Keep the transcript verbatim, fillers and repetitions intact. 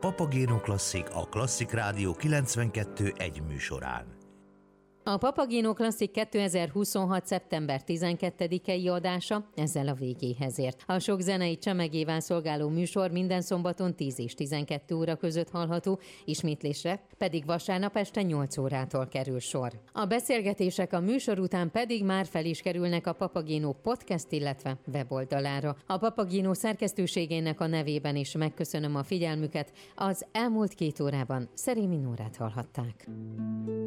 Papagéno Klasszik a Klasszik Rádió kilencvenkettő egy műsorán. A Papagéno Klasszik kétezer-huszonhat. szeptember tizenkettedikei adása ezzel a végéhez ért. A sok zenei csemegével szolgáló műsor minden szombaton tíz és tizenkettő óra között hallható, ismétlésre pedig vasárnap este nyolc órától kerül sor. A beszélgetések a műsor után pedig már fel is kerülnek a Papagéno podcast, illetve weboldalára. A Papagéno szerkesztőségének a nevében is megköszönöm a figyelmüket. Az elmúlt két órában Szerémi Nórát hallhatták.